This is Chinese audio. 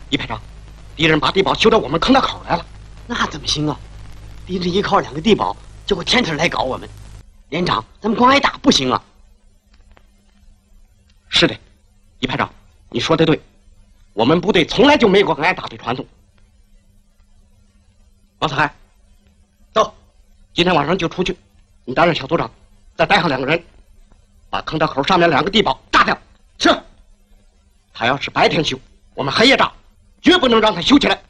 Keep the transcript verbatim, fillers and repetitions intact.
李排长，敌人把地堡修到我们坑道口来了。 那怎么行啊？敌人依靠两个地堡，就会天天来搞我们。连长，咱们光挨打不行啊。 是的，李排长，你说的对，我们部队从来就没过挨打的传统。王四海，走，今天晚上就出去，你担任小组长，再带上两个人，把坑道口上面两个地堡炸掉。是。他要是白天修，我们黑夜炸，绝不能让他修起来。